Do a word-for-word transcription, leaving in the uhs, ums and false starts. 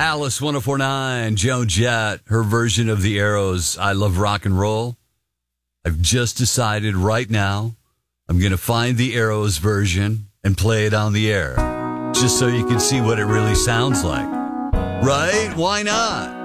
Alice one oh four point nine, Joan Jett, her version of the Arrows, I Love Rock and Roll. I've just decided right now I'm going to find the Arrows version and play it on the air, just so you can see what it really sounds like. Right? Why not?